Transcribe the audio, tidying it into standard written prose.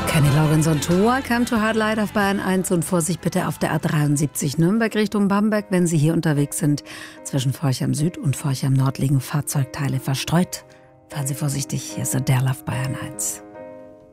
Kenny Loggins und Welcome to Hard Light auf Bayern 1 und Vorsicht bitte auf der A73 Nürnberg Richtung Bamberg, wenn Sie hier unterwegs sind. Zwischen Forchheim Süd und Forchheim Nord liegen Fahrzeugteile verstreut. Fahren Sie vorsichtig, hier ist Adele auf Bayern 1.